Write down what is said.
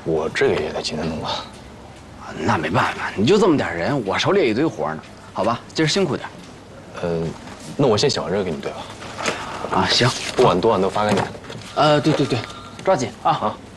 我这个也得今天弄完。 那没办法，你就这么点人，我手里也一堆活呢。好吧，今儿辛苦点。 那我先写完这个给你对吧？ 啊，行， 不管多晚都发给你。 对，抓紧啊。